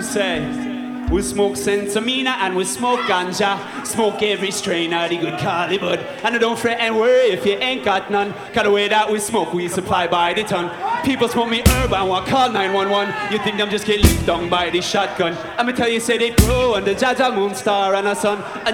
we say. We smoke Sensimina and we smoke ganja. Smoke every strain of the good Cali bud. And don't fret and worry if you ain't got none. Cause the way that we smoke, we supply by the ton. People smoke me herb and want call 911. You think them just get licked down by the shotgun. I'ma tell you, say they grow under Jaja Moonstar and a sun. And